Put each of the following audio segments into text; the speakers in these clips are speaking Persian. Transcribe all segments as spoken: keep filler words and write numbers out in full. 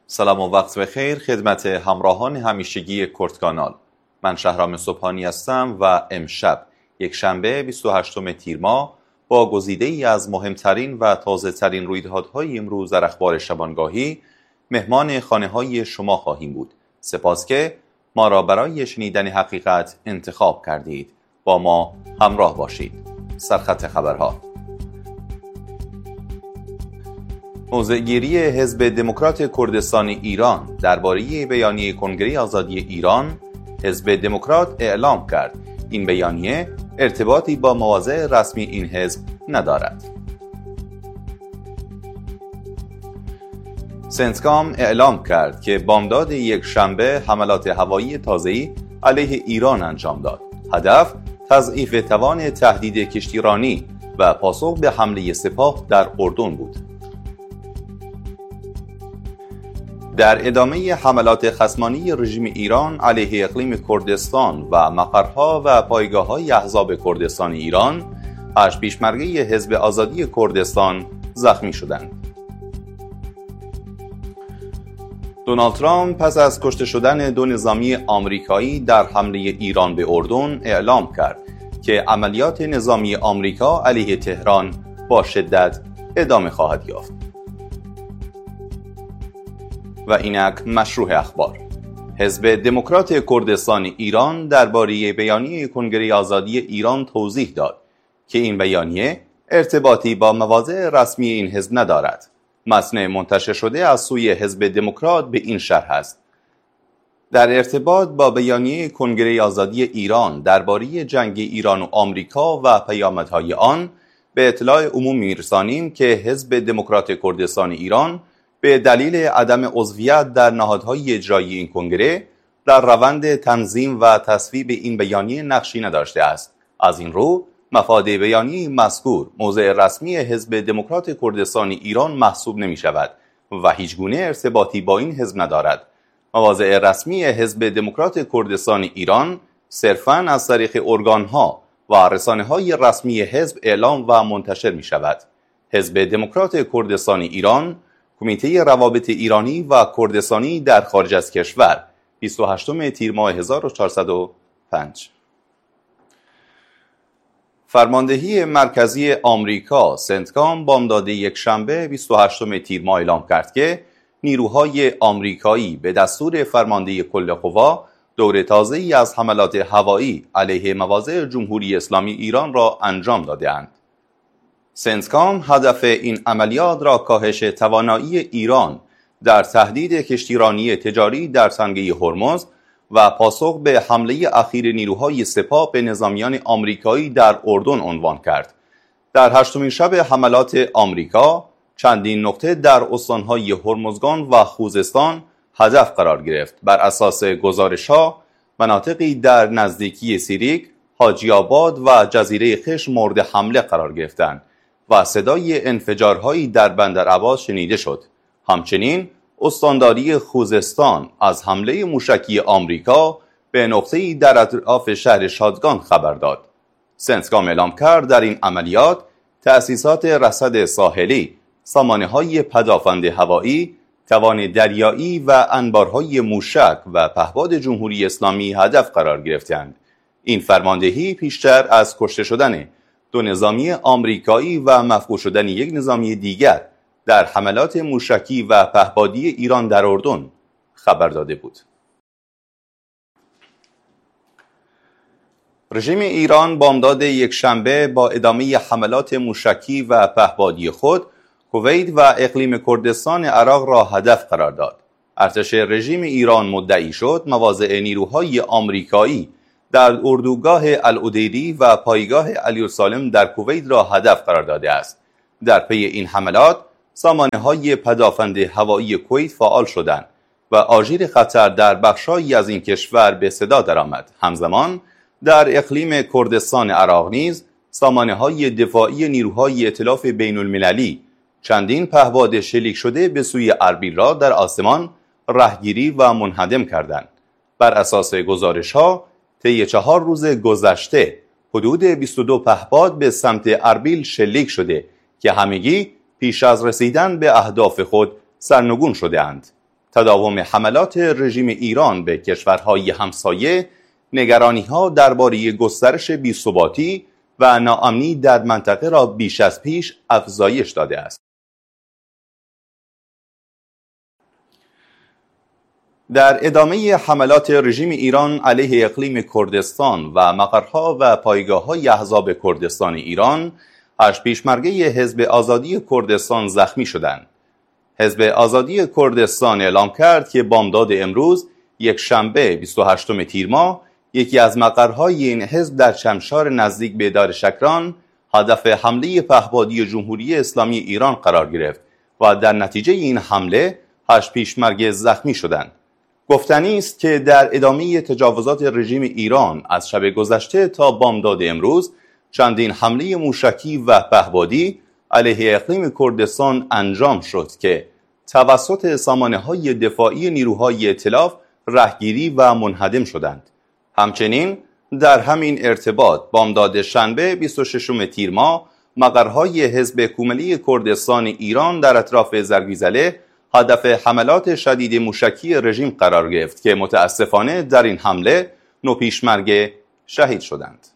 سلام و وقت بخیر خدمت همراهان همیشگی کرد کانال. من شهرام صبحانی هستم و امشب یک شنبه بیست و هشتم تیر ماه با گزیده ای از مهمترین و تازه ترین رویدادهای امروز در اخبار شبانگاهی مهمان خانه های شما خواهیم بود. سپاس که ما را برای شنیدن حقیقت انتخاب کردید. با ما همراه باشید. سرخط خبرها: موضع‌گیری حزب دموکرات کردستان ایران درباره بیانیه کنگره آزادی ایران. حزب دموکرات اعلام کرد این بیانیه ارتباطی با مواضع رسمی این حزب ندارد. سنتکام اعلام کرد که بامداد یک شنبه حملات هوایی تازه‌ای علیه ایران انجام داد. هدف تضعیف توان تهدید کشتیرانی و پاسخ به حمله سپاه در اردن بود. در ادامه حملات خصمانه رژیم ایران علیه اقلیم کردستان و مقرها و پایگاه‌های احزاب کردستان ایران، هشت پیشمرگه حزب آزادی کردستان زخمی شدند. دونالد ترامپ پس از کشته شدن دو نظامی آمریکایی در حمله ایران به اردن اعلام کرد که عملیات نظامی آمریکا علیه تهران با شدت ادامه خواهد یافت. و اینک مشروع اخبار. حزب دموکرات کردستان ایران درباره بیانیه کنگره آزادی ایران توضیح داد که این بیانیه ارتباطی با مواضع رسمی این حزب ندارد. متن منتشر شده از سوی حزب دموکرات به این شرح است: در ارتباط با بیانیه کنگره آزادی ایران درباره جنگ ایران و آمریکا و پیامدهای آن به اطلاع عموم می‌رسانیم که حزب دموکرات کردستان ایران به دلیل عدم عضویت در نهادهای اجرایی این کنگره در روند تنظیم و تصویب این بیانیه نقشی نداشته است. از این رو مفاد بیانیه مذکور موضع رسمی حزب دموکرات کردستان ایران محسوب نمی شود و هیچ گونه ارتباطی با این حزب ندارد. مواضع رسمی حزب دموکرات کردستان ایران صرفاً از طریق ارگانها و رسانه‌های رسمی حزب اعلام و منتشر می شود. حزب دموکرات کردستان ایران، کمیته روابط ایرانی و کردستانی در خارج از کشور، بیست و هشتم تیر ماه هزار و چهارصد و پنج. فرماندهی مرکزی آمریکا سنتکام بامداد یک شنبه بیست و هشتم تیر ماه اعلام کرد که نیروهای آمریکایی به دستور فرمانده کل قوا دور تازه‌ای از حملات هوایی علیه مواضع جمهوری اسلامی ایران را انجام داده‌اند. سنتکام هدف این عملیات را کاهش توانایی ایران در تهدید کشتیرانی تجاری در تنگه هرمز و پاسخ به حمله اخیر نیروهای سپاه به نظامیان آمریکایی در اردن عنوان کرد. در هشتمین شب حملات آمریکا، چندین نقطه در استانهای هرمزگان و خوزستان هدف قرار گرفت. بر اساس گزارش‌ها، مناطقی در نزدیکی سیریک، حاجی آباد و جزیره خش مورد حمله قرار گرفتند و صدای انفجارهایی در بندر عباس شنیده شد. همچنین استانداری خوزستان از حمله موشکی آمریکا به نقطه‌ای در اطراف شهر شادگان خبر داد. سنتکام اعلام کرد در این عملیات تأسیسات رصد ساحلی، سامانه‌های پدافند هوایی، توان دریایی و انبارهای موشک و پهپاد جمهوری اسلامی هدف قرار گرفتند. این فرماندهی پیشتر از کشته شدن دو نظامی آمریکایی و مفقود شدن یک نظامی دیگر در حملات موشکی و پهپادی ایران در اردن خبر داده بود. رژیم ایران بامداد یک شنبه با ادامه حملات موشکی و پهپادی خود کویت و اقلیم کردستان عراق را هدف قرار داد. ارتش رژیم ایران مدعی شد مواضع نیروهای آمریکایی در اردوگاه العدیری و پایگاه علی‌السالم در کویت را هدف قرار داده است. در پی این حملات سامانه‌های پدافند هوایی کویت فعال شدند و آژیر خطر در بخش‌هایی از این کشور به صدا درآمد. همزمان در اقلیم کردستان عراق نیز سامانه‌های دفاعی نیروهای ائتلاف بین‌المللی چندین پهپاد شلیک شده به سوی اربیل را در آسمان رهگیری و منهدم کردند. بر اساس گزارش‌ها طی چهار روز گذشته حدود بیست و دو پهپاد به سمت اربیل شلیک شده که همگی پیش از رسیدن به اهداف خود سرنگون شده اند. تداوم حملات رژیم ایران به کشورهای همسایه نگرانی‌ها درباره گسترش بی‌ثباتی و ناامنی در منطقه را بیش از پیش افزایش داده است. در ادامه حملات رژیم ایران علیه اقلیم کردستان و مقرها و پایگاه‌های احزاب کردستان ایران، هشت پیشمرگه حزب آزادی کردستان زخمی شدند. حزب آزادی کردستان اعلام کرد که بامداد امروز یک شنبه بیست و هشتم تیر ماه یکی از مقرهای این حزب در شمشار نزدیک به دارشکران هدف حمله پهپادی جمهوری اسلامی ایران قرار گرفت و در نتیجه این حمله هشت پیشمرگه زخمی شدند. گفتنی است که در ادامه تجاوزات رژیم ایران از شب گذشته تا بامداد امروز چندین حمله موشکی و پهپادی علیه اقلیم کردستان انجام شد که توسط سامانه‌های دفاعی نیروهای ائتلاف رهگیری و منهدم شدند. همچنین در همین ارتباط بامداد شنبه بیست و ششم تیر ماه مقرهای حزب کوملی کردستان ایران در اطراف زرگیزله هدف حملات شدید موشکی رژیم قرار گرفت که متاسفانه در این حمله نه پیشمرگه شهید شدند.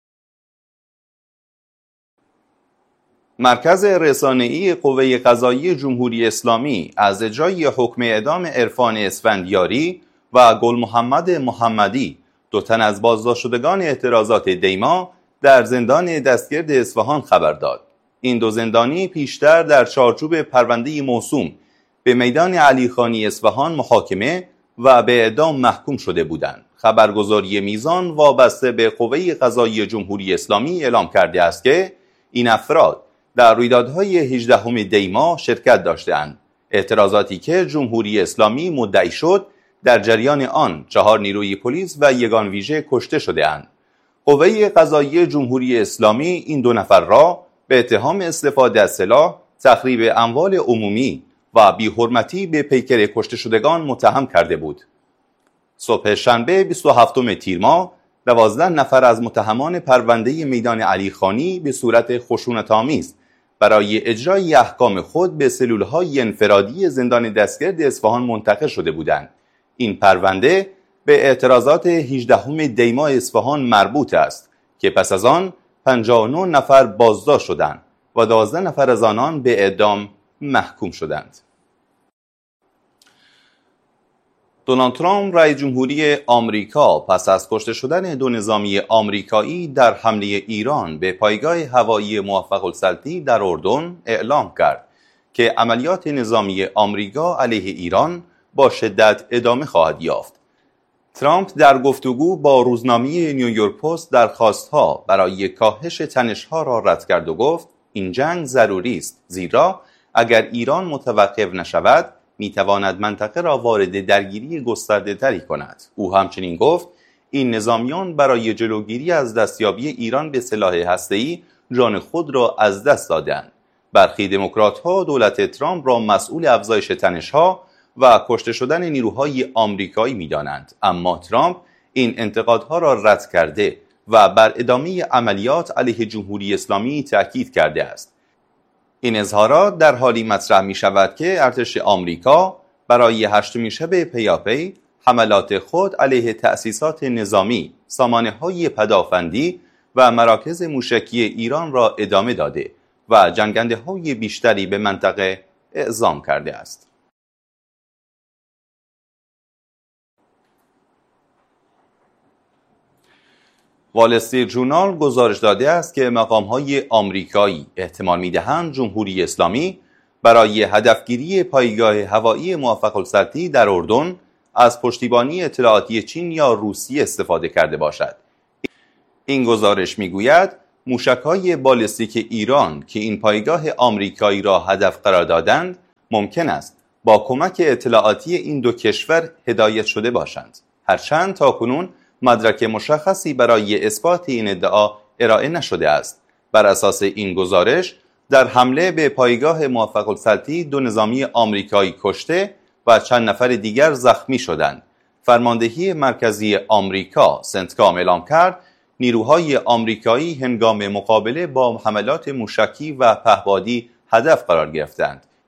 مرکز رسانه‌ای قوه قضاییه جمهوری اسلامی از اجرای حکم اعدام عرفان اسفندیاری و گل محمد محمدی، دو تن از بازداشت شدگان اعتراضات دیما، در زندان دستگرد اصفهان خبر داد. این دو زندانی پیشتر در چارچوب پرونده موسوم به میدان علیخانی اصفهان محاکمه و به اعدام محکوم شده بودند. خبرگزاری میزان وابسته به قوه قضاییه جمهوری اسلامی اعلام کرده است که این افراد در رویدادهای هجدهم دی ماه شرکت داشته‌اند. اعتراضاتی که جمهوری اسلامی مدعی شد در جریان آن چهار نیروی پلیس و یگان ویژه کشته شده‌اند. قوه قضاییه جمهوری اسلامی این دو نفر را به اتهام استفاده از سلاح، تخریب اموال عمومی و بی‌حرمتی به پیکر کشته شدگان متهم کرده بود. صبح شنبه بیست و هفتم تیر ماه دوازده نفر از متهمان پرونده میدان علیخانی به صورت خشونت‌آمیز برای اجرای احکام خود به سلول‌های انفرادی زندان دستگرد اصفهان منتقل شده بودند. این پرونده به اعتراضات هجدهم دی ماه اصفهان مربوط است که پس از آن پنجاه و نه نفر بازداشت شدند و دوازده نفر از آنان به اعدام محکوم شدند. دونالد ترامپ رئیس جمهوری آمریکا پس از کشته شدن دو نظامی آمریکایی در حمله ایران به پایگاه هوایی موفق السلطی در اردن اعلام کرد که عملیات نظامی آمریکا علیه ایران با شدت ادامه خواهد یافت. ترامپ در گفتگو با روزنامه نیویورک پست درخواست‌ها برای کاهش تنش‌ها را رد کرد و گفت این جنگ ضروری است، زیرا اگر ایران متوقف نشود میتواند منطقه را وارد درگیری گسترده‌تری کند. او همچنین گفت این نظامیان برای جلوگیری از دستیابی ایران به سلاح هسته‌ای جان خود را از دست دادند. برخی دموکرات‌ها دولت ترامپ را مسئول افزایش تنش‌ها و کشته شدن نیروهای آمریکایی می‌دانند، اما ترامپ این انتقادها را رد کرده و بر ادامه عملیات علیه جمهوری اسلامی تاکید کرده است. این اظهارات در حالی مطرح می شود که ارتش آمریکا برای هشتمین شب پیاپی حملات خود علیه تأسیسات نظامی، سامانه‌های پدافندی و مراکز موشکی ایران را ادامه داده و جنگنده‌های بیشتری به منطقه اعزام کرده است. وال استریت ژورنال گزارش داده است که مقام‌های آمریکایی احتمال می‌دهند جمهوری اسلامی برای هدفگیری پایگاه هوایی موفق السلطی در اردن از پشتیبانی اطلاعاتی چین یا روسیه استفاده کرده باشد. این گزارش می‌گوید موشک‌های بالستیک ایران که این پایگاه آمریکایی را هدف قرار دادند ممکن است با کمک اطلاعاتی این دو کشور هدایت شده باشند، هرچند تاکنون مدرک مشخصی برای اثبات این ادعا ارائه نشده است. بر اساس این گزارش در حمله به پایگاه موفق السلطی دو نظامی آمریکایی کشته و چند نفر دیگر زخمی شدند. فرماندهی مرکزی آمریکا سنتکام اعلام کرد نیروهای آمریکایی هنگام مقابله با حملات موشکی و پهپادی هدف قرار گرفتند.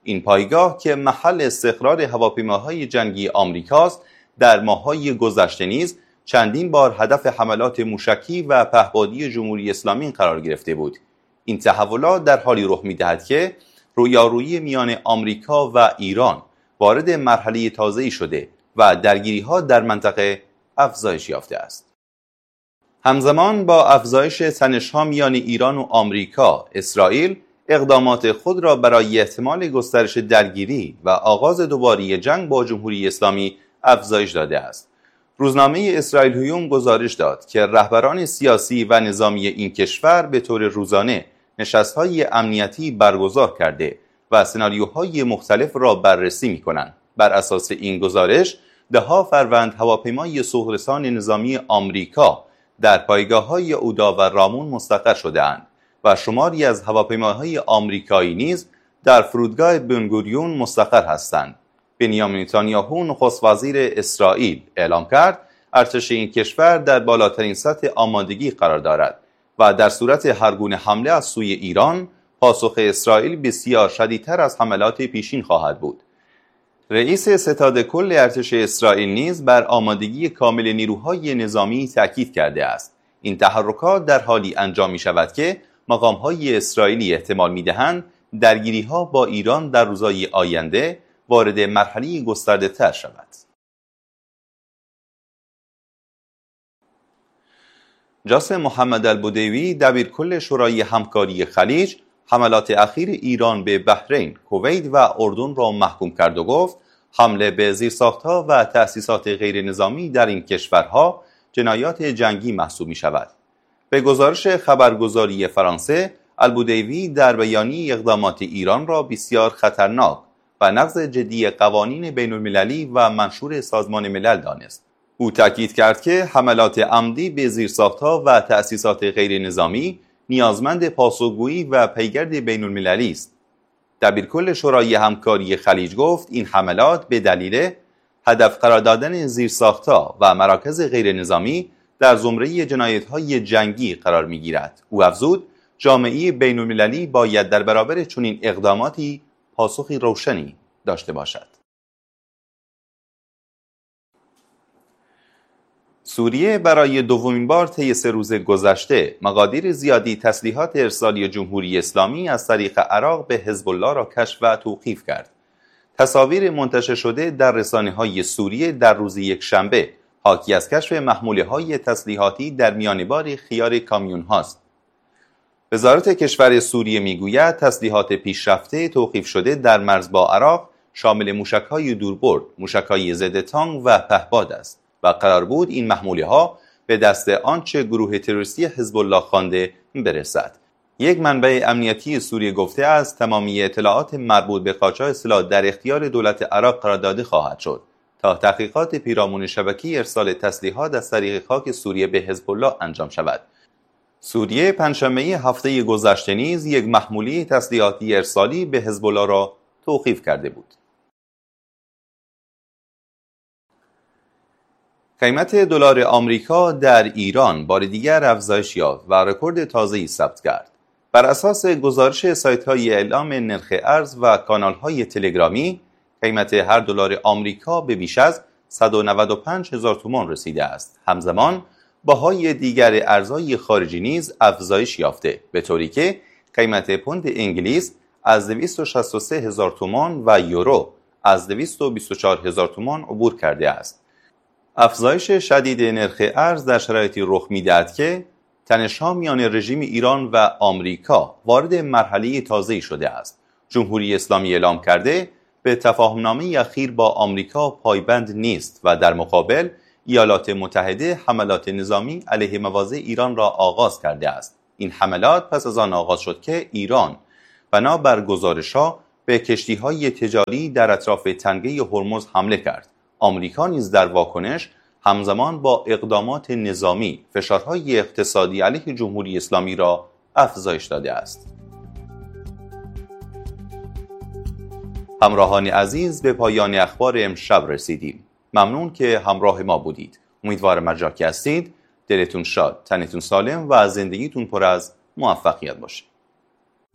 این پایگاه که محل استقرار هواپیماهای جنگی آمریکاست، در ماه‌های گذشته نیز چندین بار هدف حملات موشکی و پهپادی جمهوری اسلامی قرار گرفته بود. این تحولات در حالی رخ می‌دهد که رویارویی میان آمریکا و ایران وارد مرحله تازه‌ای شده و درگیری‌ها در منطقه افزایش یافته است. همزمان با افزایش تنش‌ها میان ایران و آمریکا، اسرائیل اقدامات خود را برای احتمال گسترش درگیری و آغاز دوباره جنگ با جمهوری اسلامی افزایش داده است. روزنامه اسرائیل هیوم گزارش داد که رهبران سیاسی و نظامی این کشور به طور روزانه نشست‌های امنیتی برگزار کرده و سناریوهای مختلف را بررسی می‌کنند. بر اساس این گزارش، ده‌ها فروند هواپیمای سوق‌رسان نظامی آمریکا در پایگاه‌های اودا و رامون مستقر شده‌اند و شماری از هواپیماهای آمریکایی نیز در فرودگاه بنگوریون مستقر هستند. بنیامین نتانیاهو نخست وزیر اسرائیل اعلام کرد ارتش این کشور در بالاترین سطح آمادگی قرار دارد و در صورت هرگونه حمله از سوی ایران، پاسخ اسرائیل بسیار شدیدتر از حملات پیشین خواهد بود. رئیس ستاد کل ارتش اسرائیل نیز بر آمادگی کامل نیروهای نظامی تاکید کرده است. این تحرکات در حالی انجام می شود که مقام‌های اسرائیلی احتمال می‌دهند درگیری‌ها با ایران در روزهای آینده وارد مرحله گسترده‌تر شود. جاسم محمد البدیوی دبیرکل شورای همکاری خلیج حملات اخیر ایران به بحرین، کویت و اردن را محکوم کرد و گفت حمله به زیرساخت‌ها و تأسیسات غیر نظامی در این کشورها جنایات جنگی محسوب می‌شود. به گزارش خبرگزاری فرانسه، البدیوی در بیانیه اقدامات ایران را بسیار خطرناک و نقض جدی قوانین بین‌المللی و منشور سازمان ملل دانست. او تاکید کرد که حملات عمدی به زیرساخت‌ها و تأسیسات غیر نظامی نیازمند پاسخگویی و پیگرد بین‌المللی است. دبیرکل شورای همکاری خلیج گفت این حملات به دلیل هدف قرار دادن زیرساخت‌ها و مراکز غیر نظامی در زمره جنایت‌های جنگی قرار می‌گیرد. او افزود جامعه بین‌المللی باید در برابر چنین اقداماتی پاسخی روشنی داشته باشد. سوریه برای دومین بار طی سه روز گذشته مقادیر زیادی تسلیحات ارسالی جمهوری اسلامی از طریق عراق به حزب الله را کشف و توقیف کرد. تصاویر منتشر شده در رسانه‌های سوریه در روز یکشنبه حاکی از کشف محموله‌های تسلیحاتی در میانبار خیار کامیون هاست. وزارت کشور سوریه میگوید تسلیحات پیشرفته توقیف شده در مرز با عراق شامل موشک‌های دوربرد، موشک‌های ضد تانک و پهپاد است و قرار بود این محموله‌ها به دست آنچه گروه تروریستی حزب الله خوانده برسد. یک منبع امنیتی سوریه گفته است تمامی اطلاعات مربوط به قاچاق سلاح در اختیار دولت عراق قرار داده خواهد شد تا تحقیقات پیرامون شبکه ارسال تسلیحات از طریق خاک سوریه به حزب الله انجام شود. سوریه پنجشنبه هفته گذشته نیز یک محموله تسلیحاتی ارسالی به حزب الله را توقیف کرده بود. قیمت دلار آمریکا در ایران بار دیگر افزایش یافت و رکورد تازه‌ای ثبت کرد. بر اساس گزارش سایت‌های اعلام نرخ ارز و کانال‌های تلگرامی، قیمت هر دلار آمریکا به بیش از صد و نود و پنج هزار تومان رسیده است. همزمان بهای دیگر ارزهای خارجی نیز افزایش یافته، به طوری که قیمت پوند انگلیس از دویست و شصت و سه هزار تومان و یورو از دویست و بیست و چهار هزار تومان عبور کرده است. افزایش شدید نرخ ارز در شرایطی رخ می‌دهد که تنش‌ها میان رژیم ایران و آمریکا وارد مرحله تازه‌ای شده است. جمهوری اسلامی اعلام کرده به تفاهمنامه اخیر با آمریکا پایبند نیست و در مقابل ایالات متحده حملات نظامی علیه مواضع ایران را آغاز کرده است. این حملات پس از آن آغاز شد که ایران بنابر گزارش‌ها به کشتی‌های تجاری در اطراف تنگه هرمز حمله کرد. آمریکا نیز در واکنش همزمان با اقدامات نظامی فشارهای اقتصادی علیه جمهوری اسلامی را افزایش داده است. همراهان عزیز، به پایان اخبار امشب رسیدیم. ممنون که همراه ما بودید. امیدوارم هر جا که هستید دلتون شاد، تنتون سالم و زندگیتون پر از موفقیت باشه.